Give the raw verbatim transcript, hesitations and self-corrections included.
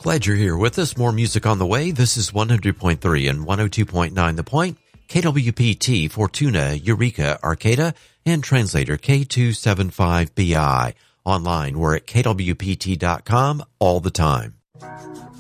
Glad you're here with us. More music on the way. This is one hundred point three and one oh two point nine The Point, K W P T, Fortuna, Eureka, Arcata, and translator K two seventy-five B I. Online, we're at K W P T dot com all the time.